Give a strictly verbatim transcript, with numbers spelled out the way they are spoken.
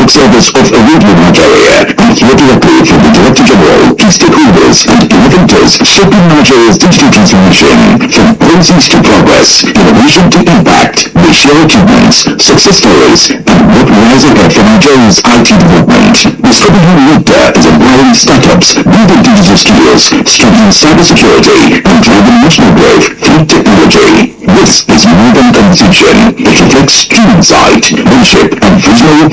service of a radio Nigeria and hear directly from the Director General, key stakeholders and innovators shaping Nigeria's digital transformation from policies to progress, innovation to impact. They share achievements, success stories, and what lies ahead for Nigeria's I T development. Discover how Lipta is empowering startups, building digital skills, strengthening cybersecurity, and driving national growth through technology. This is more than a conversation. It reflects true insight, leadership, and visionary